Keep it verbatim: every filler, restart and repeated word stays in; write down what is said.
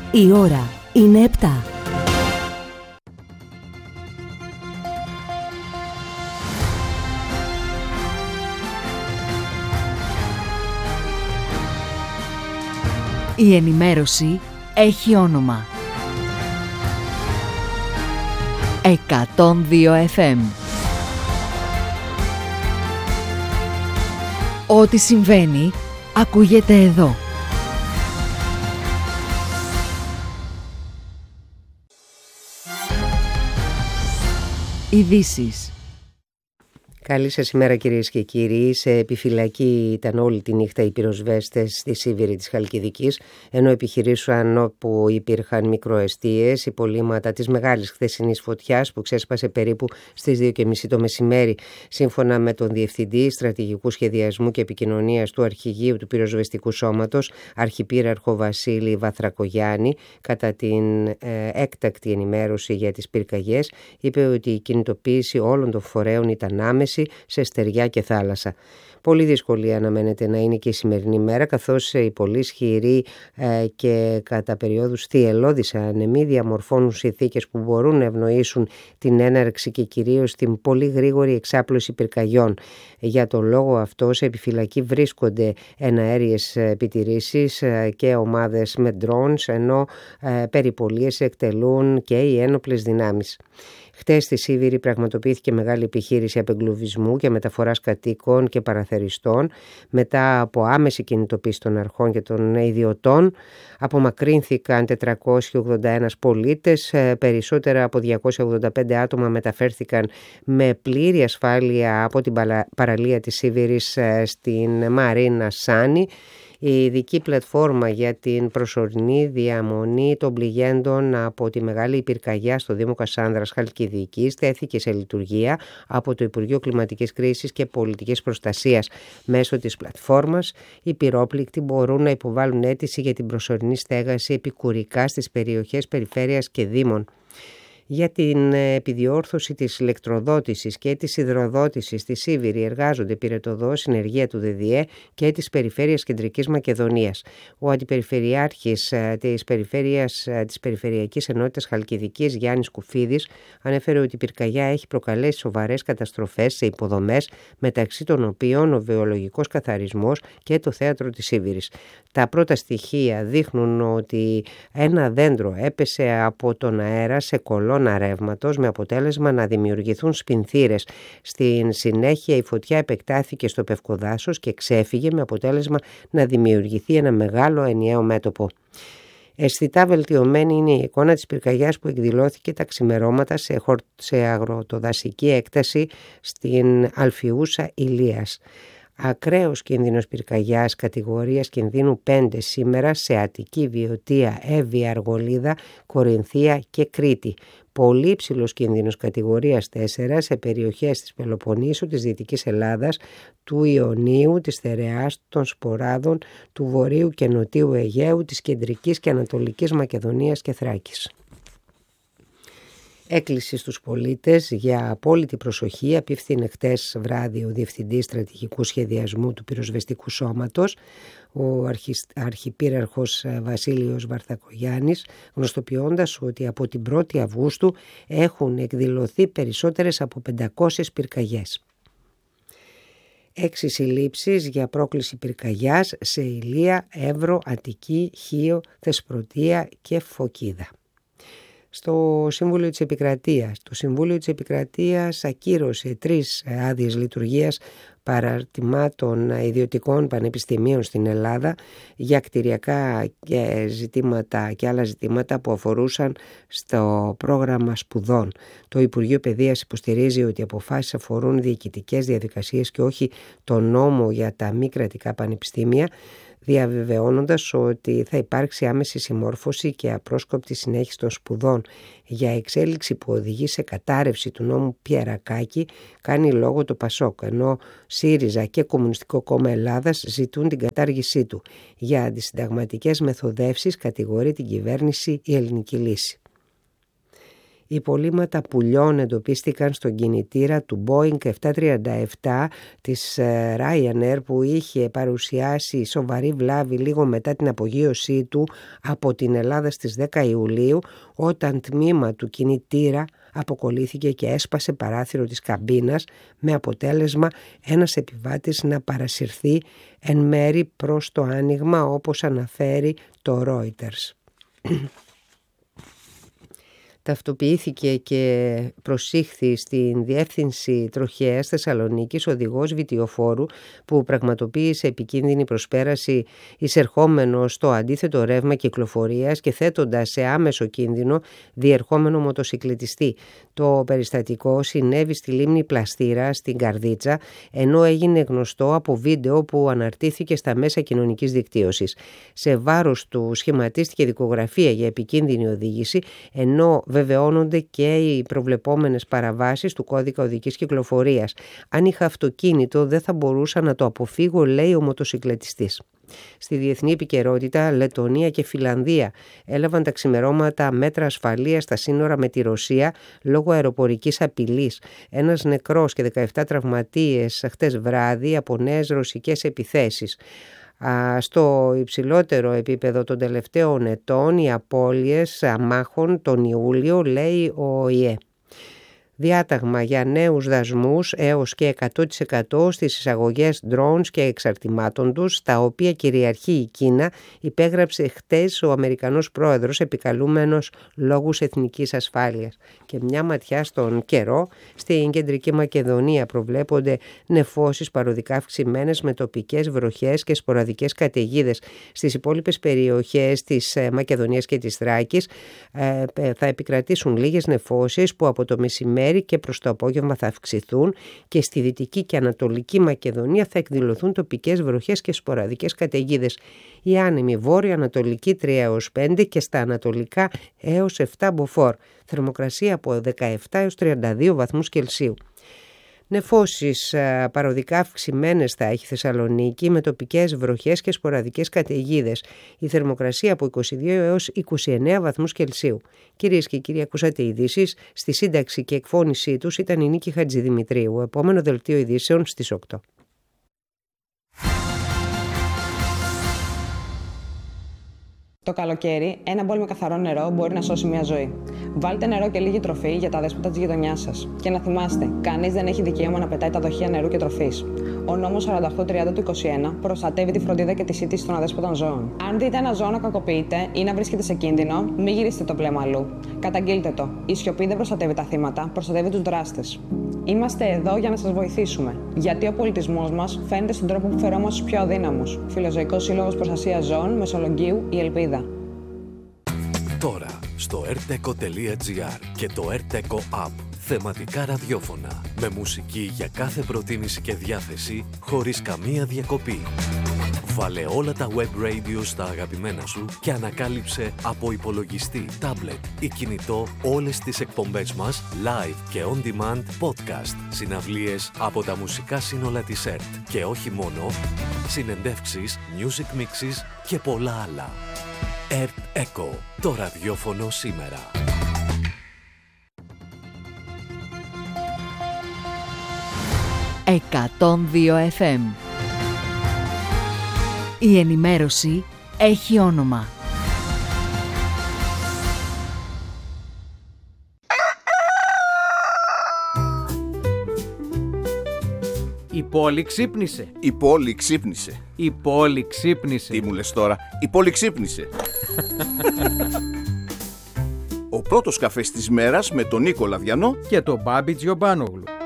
Η ώρα είναι επτά. Η ενημέρωση έχει όνομα. εκατόν δύο εφ εμ. Ό,τι συμβαίνει, ακούγεται εδώ. Ειδήσεις. Καλή σας ημέρα κυρίες και κύριοι. Σε επιφυλακή ήταν όλη τη νύχτα οι πυροσβέστες στη Σίβηρη της Χαλκιδικής, ενώ επιχειρήσαν όπου υπήρχαν μικροεστίες υπολείμματα της μεγάλης χθεσινής φωτιάς που ξέσπασε περίπου στις δύο και μισή το μεσημέρι. Σύμφωνα με τον Διευθυντή Στρατηγικού Σχεδιασμού και Επικοινωνίας του Αρχηγείου του Πυροσβεστικού Σώματος, Αρχιπύραργο Βασίλη Βαθρακογιάννη, κατά την ε, έκτακτη ενημέρωση για τις πυρκαγιές, είπε ότι η κινητοποίηση όλων των φορέων ήταν άμεση σε στεριά και θάλασσα. Πολύ δυσκολία αναμένεται να είναι και η σημερινή μέρα, καθώς οι πολύ ισχυροί ε, και κατά περιόδους θυελλώδεις άνεμοι διαμορφώνουν συνθήκες που μπορούν να ευνοήσουν την έναρξη και κυρίως την πολύ γρήγορη εξάπλωση πυρκαγιών. Για τον λόγο αυτό σε επιφυλακή βρίσκονται εναέριες επιτηρήσεις ε, και ομάδες με drones, ενώ ε, περιπολίες εκτελούν και οι ένοπλες δυνάμεις. Χτες στη Σίβηρη πραγματοποιήθηκε μεγάλη επιχείρηση απεγκλωβισμού και μεταφοράς κατοίκων και παραθεριστών. Μετά από άμεση κινητοποίηση των αρχών και των ιδιωτών, απομακρύνθηκαν τετρακόσιοι ογδόντα ένα πολίτες, περισσότερα από διακόσια ογδόντα πέντε άτομα μεταφέρθηκαν με πλήρη ασφάλεια από την παραλία της Σίβηρης στην Μαρίνα Σάνι. Η ειδική πλατφόρμα για την προσωρινή διαμονή των πληγέντων από τη μεγάλη πυρκαγιά στο Δήμο Κασάνδρας Χαλκιδικής τέθηκε σε λειτουργία από το Υπουργείο Κλιματικής Κρίσης και Πολιτικής Προστασίας. Μέσω της πλατφόρμας οι πυρόπληκτοι μπορούν να υποβάλουν αίτηση για την προσωρινή στέγαση επικουρικά στις περιοχές περιφέρειας και δήμων. Για την επιδιόρθωση της ηλεκτροδότησης και της υδροδότησης στη Σίβηρη εργάζονται πυρετοδός συνεργεία του ΔΔΕ και της Περιφέρειας Κεντρικής Μακεδονίας. Ο Αντιπεριφερειάρχης της, Περιφέρειας, της Περιφερειακής Ενότητας Χαλκιδικής, Γιάννης Κουφίδης, ανέφερε ότι η πυρκαγιά έχει προκαλέσει σοβαρές καταστροφές σε υποδομές, μεταξύ των οποίων ο βιολογικός καθαρισμός και το θέατρο της Σίβηρης. Τα πρώτα στοιχεία δείχνουν ότι ένα δέντρο έπεσε από τον αέρα σε κολόνα ρεύματος, με αποτέλεσμα να δημιουργηθούν σπινθήρες. Στην συνέχεια η φωτιά επεκτάθηκε στο πευκοδάσος και ξέφυγε, με αποτέλεσμα να δημιουργηθεί ένα μεγάλο ενιαίο μέτωπο. Αισθητά βελτιωμένη είναι η εικόνα της πυρκαγιάς που εκδηλώθηκε τα ξημερώματα σε, χορ... σε αγροτοδασική έκταση στην Αλφιούσα Ηλίας. Ακραίος κίνδυνος πυρκαγιάς κατηγορίας κινδύνου πέντε σήμερα σε Αττική, Βιωτία, Εύβοια, Αργολίδα, Κορινθία και Κρήτη. Πολύ υψηλός κίνδυνος κατηγορίας τέσσερα σε περιοχές της Πελοποννήσου, της Δυτικής Ελλάδας, του Ιωνίου, της Θεραιάς, των Σποράδων, του Βορείου και Νοτίου Αιγαίου, της Κεντρικής και Ανατολικής Μακεδονίας και Θράκης. Έκκληση στους πολίτες για απόλυτη προσοχή απίφθινε χτες βράδυ ο Διευθυντής Στρατηγικού Σχεδιασμού του Πυροσβεστικού Σώματος, ο αρχι, Αρχιπύραργος Βασίλειος Βαρθακογιάννης, γνωστοποιώντας ότι από την πρώτη Αυγούστου έχουν εκδηλωθεί περισσότερες από πεντακόσιες πυρκαγιές. Έξι συλλήψεις για πρόκληση πυρκαγιάς σε Ηλία, Εύρο, Αττική, Χίο, Θεσπρωτεία και Φωκίδα. Στο Συμβούλιο της Επικρατείας. Το Συμβούλιο της Επικρατείας ακύρωσε τρεις άδειες λειτουργίας παραρτημάτων ιδιωτικών πανεπιστημίων στην Ελλάδα για κτηριακά και ζητήματα και άλλα ζητήματα που αφορούσαν στο πρόγραμμα σπουδών. Το Υπουργείο Παιδείας υποστηρίζει ότι οι αποφάσεις αφορούν διοικητικές διαδικασίες και όχι το νόμο για τα μη κρατικά πανεπιστήμια, διαβεβαιώνοντας ότι θα υπάρξει άμεση συμμόρφωση και απρόσκοπτη συνέχιση των σπουδών. Για εξέλιξη που οδηγεί σε κατάρρευση του νόμου Πιερακάκη κάνει λόγο το ΠΑΣΟΚ, ενώ ΣΥΡΙΖΑ και Κομμουνιστικό Κόμμα Ελλάδας ζητούν την κατάργησή του. Για αντισυνταγματικές μεθοδεύσεις κατηγορεί την κυβέρνηση η Ελληνική Λύση. Υπολείμματα πουλιών εντοπίστηκαν στον κινητήρα του Boeing επτακόσια τριάντα επτά της Ryanair που είχε παρουσιάσει σοβαρή βλάβη λίγο μετά την απογείωσή του από την Ελλάδα στις δέκα Ιουλίου, όταν τμήμα του κινητήρα αποκολλήθηκε και έσπασε παράθυρο της καμπίνας, με αποτέλεσμα ένας επιβάτης να παρασυρθεί εν μέρη προς το άνοιγμα, όπως αναφέρει το Reuters. Ταυτοποιήθηκε και προσήχθη στην Διεύθυνση Τροχέας Θεσσαλονίκης οδηγός βιτιοφόρου που πραγματοποίησε επικίνδυνη προσπέραση εισερχόμενο στο αντίθετο ρεύμα κυκλοφορίας και θέτοντας σε άμεσο κίνδυνο διερχόμενο μοτοσικλετιστή. Το περιστατικό συνέβη στη λίμνη Πλαστήρα στην Καρδίτσα, ενώ έγινε γνωστό από βίντεο που αναρτήθηκε στα μέσα κοινωνικής δικτύωσης. Σε βάρος του σχηματίστηκε δικογραφία για επικίνδυνη οδήγηση, ενώ βεβαιώνονται και οι προβλεπόμενες παραβάσεις του κώδικα οδικής κυκλοφορίας. Αν είχα αυτοκίνητο δεν θα μπορούσα να το αποφύγω, λέει ο μοτοσικλετιστής. Στη διεθνή επικαιρότητα, Λετονία και Φιλανδία έλαβαν τα ξημερώματα μέτρα ασφαλείας στα σύνορα με τη Ρωσία λόγω αεροπορικής απειλής. Ένας νεκρός και δεκαεπτά τραυματίες χτες βράδυ από νέες ρωσικές επιθέσεις. Στο υψηλότερο επίπεδο των τελευταίων ετών οι απώλειες αμάχων τον Ιούλιο, λέει ο ΟΗΕ. Διάταγμα για νέους δασμούς έως και εκατό τοις εκατό στις εισαγωγές drones και εξαρτημάτων τους, τα οποία κυριαρχεί η Κίνα, υπέγραψε χτες ο Αμερικανός πρόεδρος, επικαλούμενος λόγους εθνικής ασφάλειας. Και μια ματιά στον καιρό. Στην Κεντρική Μακεδονία προβλέπονται νεφώσεις παροδικά αυξημένες με τοπικές βροχές και σποραδικές καταιγίδες. Στις υπόλοιπες περιοχές της Μακεδονίας και της Θράκης θα επικρατήσουν λίγες νεφώσεις που από το μεσημέρι και προς το απόγευμα θα αυξηθούν, και στη Δυτική και Ανατολική Μακεδονία θα εκδηλωθούν τοπικές βροχές και σποραδικές καταιγίδες. Η άνεμη βόρεια ανατολική τρία έως πέντε και στα ανατολικά έως επτά μποφόρ. Θερμοκρασία από δεκαεπτά έως τριάντα δύο βαθμούς Κελσίου. Νεφώσεις παροδικά αυξημένες θα έχει Θεσσαλονίκη, με τοπικές βροχές και σποραδικές καταιγίδες. Η θερμοκρασία από είκοσι δύο έως είκοσι εννέα βαθμούς Κελσίου. Κυρίες και κύριοι, ακούσατε ειδήσεις. Στη σύνταξη και εκφώνησή τους ήταν η Νίκη Χατζηδημητρίου. Επόμενο δελτίο ειδήσεων στις οκτώ. Το καλοκαίρι, ένα μπολ με καθαρό νερό μπορεί να σώσει μια ζωή. Βάλτε νερό και λίγη τροφή για τα δέσποτα της γειτονιάς σας. Και να θυμάστε, κανείς δεν έχει δικαίωμα να πετάει τα δοχεία νερού και τροφής. Ο νόμος σαράντα οκτώ τριάντα του είκοσι ένα προστατεύει τη φροντίδα και τη σύντηση των αδέσποτων ζώων. Αν δείτε ένα ζώο να κακοποιείται ή να βρίσκεται σε κίνδυνο, μην γυρίσετε το πλέμα αλλού. Καταγγείλτε το. Η σιωπή δεν προστατεύει τα θύματα, προστατεύει τους δράστες. Είμαστε εδώ για να σας βοηθήσουμε. Γιατί ο πολιτισμός μας φαίνεται στον τρόπο που φερόμαστε στους πιο αδύναμους. Φιλοζωικός Σύλλογος Προστασίας Ζώων Μεσολογγίου, η Ελπίδα. Τώρα στο erteco τελεία gr και το erteco app. Θεματικά ραδιόφωνα με μουσική για κάθε προτίμηση και διάθεση, χωρίς καμία διακοπή. Βάλε όλα τα web radio στα αγαπημένα σου και ανακάλυψε από υπολογιστή, tablet ή κινητό όλες τις εκπομπές μας live και on demand podcast, συναυλίες από τα μουσικά σύνολα της ΕΡΤ και όχι μόνο, συνεντεύξεις, music mixes και πολλά άλλα. ΕΡΤ Echo, το ραδιόφωνο σήμερα. εκατόν δύο εφ εμ. Η ενημέρωση έχει όνομα. Η πόλη ξύπνησε. Η πόλη ξύπνησε. Η πόλη ξύπνησε. Τι μου λες τώρα, η πόλη ξύπνησε. Ο πρώτος καφές της μέρας με τον Νίκο Λαδιανό και τον Μπάμπη Τζιομπάνογλου.